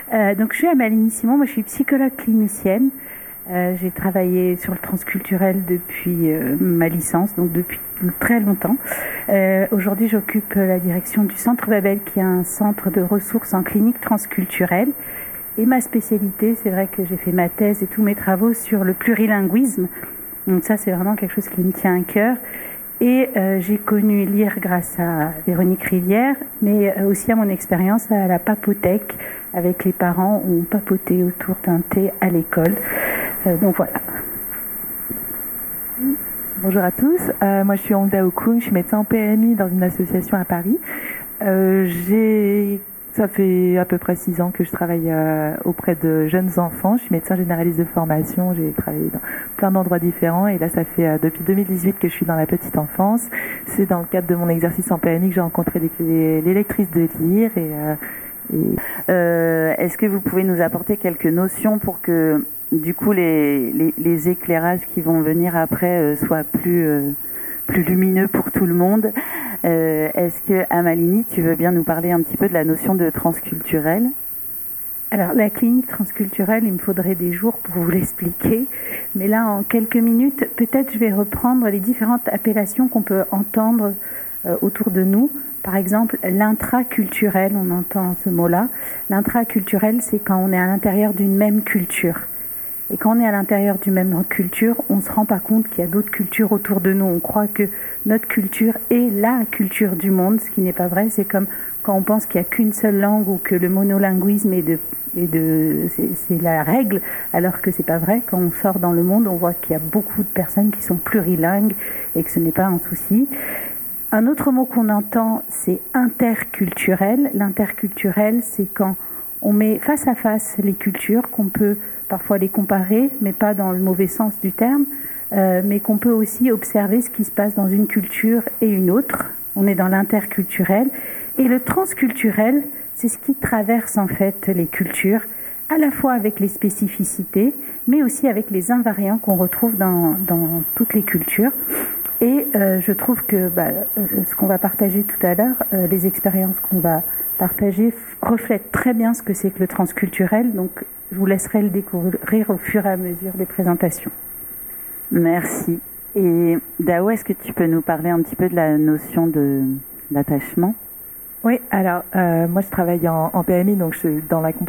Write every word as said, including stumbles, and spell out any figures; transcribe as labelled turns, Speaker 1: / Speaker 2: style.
Speaker 1: Euh, donc, je suis Amaline Simon, moi je suis psychologue clinicienne. Euh, j'ai travaillé sur le transculturel depuis euh, ma licence, donc depuis très longtemps. Euh, aujourd'hui, j'occupe la direction du Centre Babel, qui est un centre de ressources en clinique transculturelle. Et ma spécialité, c'est vrai que j'ai fait ma thèse et tous mes travaux sur le plurilinguisme. Donc ça, c'est vraiment quelque chose qui me tient à cœur. Et euh, j'ai connu lire grâce à Véronique Rivière, mais aussi à mon expérience à la papothèque avec les parents où on papotait autour d'un thé à l'école. Euh, donc voilà.
Speaker 2: Bonjour à tous, euh, moi je suis Ongda Okun, je suis médecin en P M I dans une association à Paris. Euh, j'ai... Ça fait à peu près six ans que je travaille euh, auprès de jeunes enfants. Je suis médecin généraliste de formation, j'ai travaillé dans plein d'endroits différents et là ça fait euh, depuis deux mille dix-huit que je suis dans la petite enfance. C'est dans le cadre de mon exercice en P M I que j'ai rencontré les, les, les lectrices de lire. Et, euh, et...
Speaker 3: Euh, est-ce que vous pouvez nous apporter quelques notions pour que du coup les, les, les éclairages qui vont venir après euh, soient plus... Euh, plus lumineux pour tout le monde. Euh, est-ce que, Amalini, tu veux bien nous parler un petit peu de la notion de transculturel ?
Speaker 1: Alors, la clinique transculturelle, il me faudrait des jours pour vous l'expliquer. Mais là, en quelques minutes, peut-être je vais reprendre les différentes appellations qu'on peut entendre euh, autour de nous. Par exemple, l'intraculturel, on entend ce mot-là. L'intraculturel, c'est quand on est à l'intérieur d'une même culture. Et quand on est à l'intérieur d'une même culture, on ne se rend pas compte qu'il y a d'autres cultures autour de nous. On croit que notre culture est la culture du monde, ce qui n'est pas vrai. C'est comme quand on pense qu'il n'y a qu'une seule langue ou que le monolinguisme est de, est de, c'est, c'est la règle, alors que c'est pas vrai. Quand on sort dans le monde, on voit qu'il y a beaucoup de personnes qui sont plurilingues et que ce n'est pas un souci. Un autre mot qu'on entend, c'est interculturel. L'interculturel, c'est quand on met face à face les cultures, qu'on peut parfois les comparer, mais pas dans le mauvais sens du terme, euh, mais qu'on peut aussi observer ce qui se passe dans une culture et une autre. On est dans l'interculturel. Et le transculturel, c'est ce qui traverse en fait les cultures, à la fois avec les spécificités, mais aussi avec les invariants qu'on retrouve dans, dans toutes les cultures. Et euh, je trouve que bah, euh, ce qu'on va partager tout à l'heure, euh, les expériences qu'on va partager, reflètent très bien ce que c'est que le transculturel. Donc, je vous laisserai le découvrir au fur et à mesure des présentations.
Speaker 3: Merci. Et Dao, est-ce que tu peux nous parler un petit peu de la notion de, d'attachement ?
Speaker 2: Oui, alors euh, moi je travaille en, en P M I, donc je suis dans la